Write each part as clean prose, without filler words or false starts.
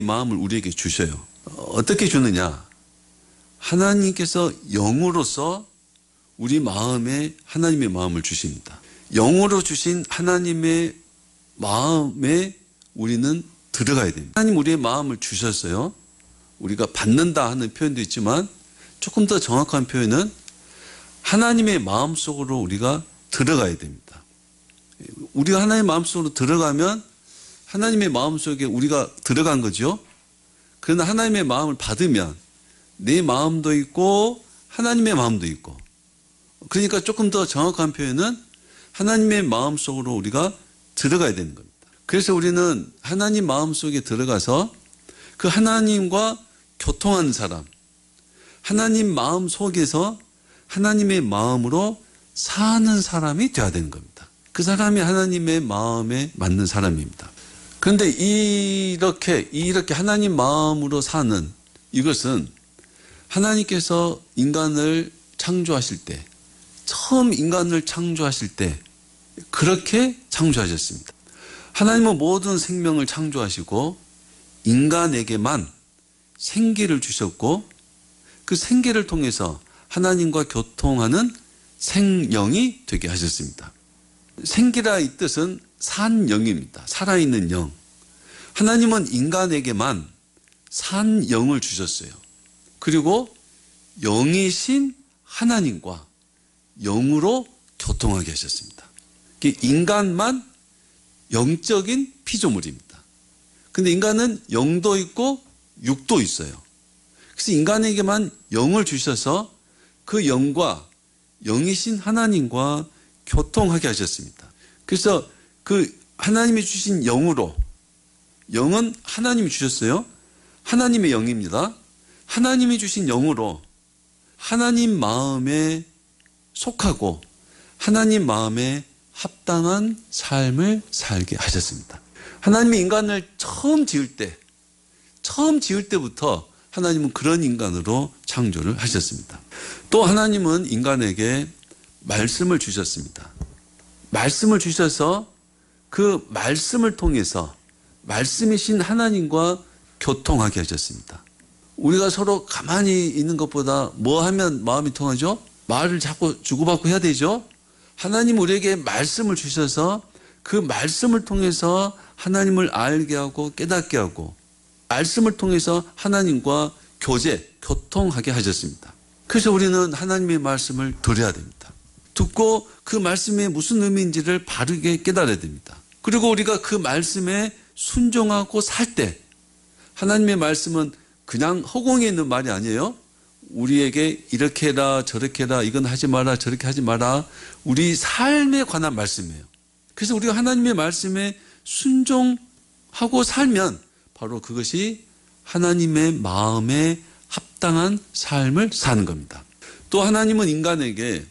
마음을 우리에게 주셔요. 어떻게 주느냐? 하나님께서 영으로서 우리 마음에 하나님의 마음을 주십니다. 영으로 주신 하나님의 마음에 우리는 들어가야 됩니다. 하나님 우리의 마음을 주셨어요. 우리가 받는다 하는 표현도 있지만 조금 더 정확한 표현은 하나님의 마음속으로 우리가 들어가야 됩니다. 우리가 하나님의 마음속으로 들어가면 하나님의 마음속에 우리가 들어간 거죠. 그러나 하나님의 마음을 받으면 내 마음도 있고 하나님의 마음도 있고, 그러니까 조금 더 정확한 표현은 하나님의 마음속으로 우리가 들어가야 되는 겁니다. 그래서 우리는 하나님 마음속에 들어가서 그 하나님과 교통하는 사람, 하나님 마음 속에서 하나님의 마음으로 사는 사람이 되어야 되는 겁니다. 그 사람이 하나님의 마음에 맞는 사람입니다. 그런데 이렇게 하나님 마음으로 사는 이것은 하나님께서 인간을 창조하실 때, 처음 인간을 창조하실 때 그렇게 창조하셨습니다. 하나님은 모든 생명을 창조하시고 인간에게만 생기를 주셨고 그 생기를 통해서 하나님과 교통하는 생영이 되게 하셨습니다. 생기라 이 뜻은 산 영입니다. 살아있는 영. 하나님은 인간에게만 산 영을 주셨어요. 그리고 영이신 하나님과 영으로 교통하게 하셨습니다. 인간만 영적인 피조물입니다. 근데 인간은 영도 있고 육도 있어요. 그래서 인간에게만 영을 주셔서 그 영과 영이신 하나님과 교통하게 하셨습니다. 그래서 그 하나님이 주신 영으로, 영은 하나님이 주셨어요. 하나님의 영입니다. 하나님이 주신 영으로 하나님 마음에 속하고 하나님 마음에 합당한 삶을 살게 하셨습니다. 하나님이 인간을 처음 지을 때부터 하나님은 그런 인간으로 창조를 하셨습니다. 또 하나님은 인간에게 말씀을 주셨습니다. 말씀을 주셔서 그 말씀을 통해서 말씀이신 하나님과 교통하게 하셨습니다. 우리가 서로 가만히 있는 것보다 뭐 하면 마음이 통하죠? 말을 자꾸 주고받고 해야 되죠? 하나님 우리에게 말씀을 주셔서 그 말씀을 통해서 하나님을 알게 하고 깨닫게 하고 말씀을 통해서 하나님과 교통하게 하셨습니다. 그래서 우리는 하나님의 말씀을 들어야 됩니다. 듣고 그 말씀이 무슨 의미인지를 바르게 깨달아야 됩니다. 그리고 우리가 그 말씀에 순종하고 살 때 하나님의 말씀은 그냥 허공에 있는 말이 아니에요. 우리에게 이렇게 해라 저렇게 해라 이건 하지 마라 저렇게 하지 마라 우리 삶에 관한 말씀이에요. 그래서 우리가 하나님의 말씀에 순종하고 살면 바로 그것이 하나님의 마음에 합당한 삶을 사는 겁니다. 또 하나님은 인간에게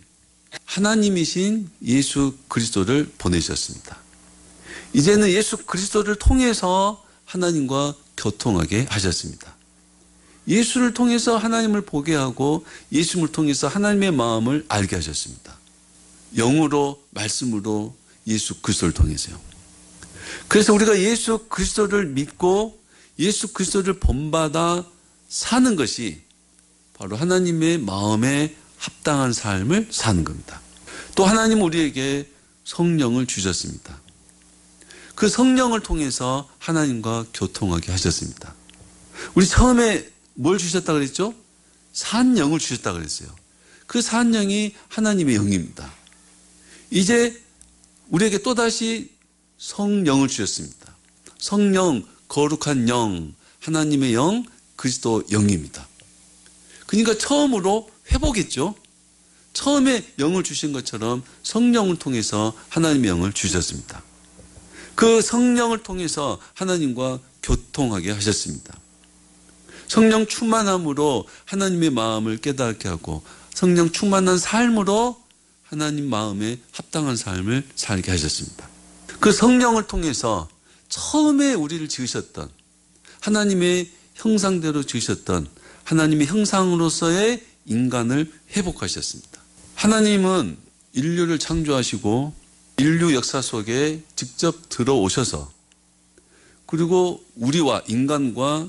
하나님이신 예수 그리스도를 보내셨습니다. 이제는 예수 그리스도를 통해서 하나님과 교통하게 하셨습니다. 예수를 통해서 하나님을 보게 하고 예수를 통해서 하나님의 마음을 알게 하셨습니다. 영으로 말씀으로 예수 그리스도를 통해서요. 그래서 우리가 예수 그리스도를 믿고 예수 그리스도를 본받아 사는 것이 바로 하나님의 마음에 합당한 삶을 사는 겁니다. 또 하나님은 우리에게 성령을 주셨습니다. 그 성령을 통해서 하나님과 교통하게 하셨습니다. 우리 처음에 뭘 주셨다 그랬죠? 산영을 주셨다 그랬어요. 그 산영이 하나님의 영입니다. 이제 우리에게 또다시 성령을 주셨습니다. 성령, 거룩한 영, 하나님의 영, 그리스도 영입니다. 그러니까 처음으로 회복했죠. 처음에 영을 주신 것처럼 성령을 통해서 하나님의 영을 주셨습니다. 그 성령을 통해서 하나님과 교통하게 하셨습니다. 성령 충만함으로 하나님의 마음을 깨닫게 하고 성령 충만한 삶으로 하나님 마음에 합당한 삶을 살게 하셨습니다. 그 성령을 통해서 처음에 우리를 지으셨던 하나님의 형상대로 지으셨던 하나님의 형상으로서의 인간을 회복하셨습니다. 하나님은 인류를 창조하시고 인류 역사 속에 직접 들어오셔서 그리고 우리와 인간과